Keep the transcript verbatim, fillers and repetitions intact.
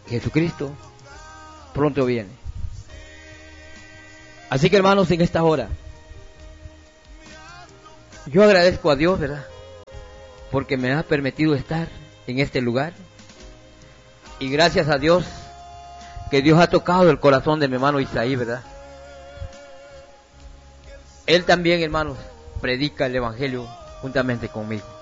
Jesucristo pronto viene. Así que, hermanos, en esta hora, yo agradezco a Dios, ¿verdad?, porque me ha permitido estar en este lugar. Y gracias a Dios, que Dios ha tocado el corazón de mi hermano Isaí, ¿verdad? Él también, hermanos, predica el Evangelio juntamente conmigo.